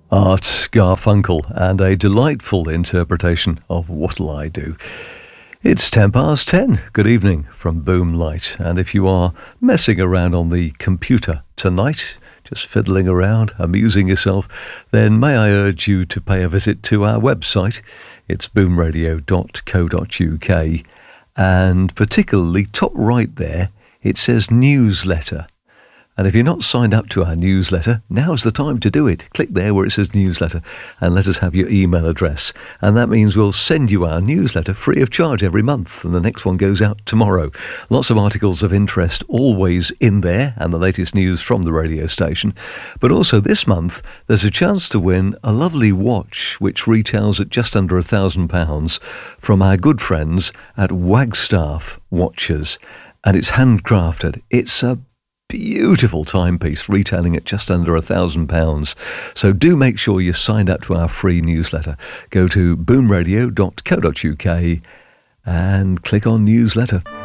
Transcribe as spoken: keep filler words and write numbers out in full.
Art Garfunkel and a delightful interpretation of What'll I Do. It's ten past ten. Good evening from Boomlight. And if you are messing around on the computer tonight, just fiddling around, amusing yourself, then may I urge you to pay a visit to our website. It's boom radio dot co dot uk, and particularly top right there, it says newsletter. And if you're not signed up to our newsletter, now's the time to do it. Click there where it says newsletter and let us have your email address. And that means we'll send you our newsletter free of charge every month. And the next one goes out tomorrow. Lots of articles of interest always in there and the latest news from the radio station. But also this month, there's a chance to win a lovely watch which retails at just under a thousand pounds from our good friends at Wagstaff Watches. And it's handcrafted. It's a beautiful timepiece retailing at just under a thousand pounds. So do make sure you're signed up to our free newsletter. Go to boom radio dot co dot uk and click on newsletter.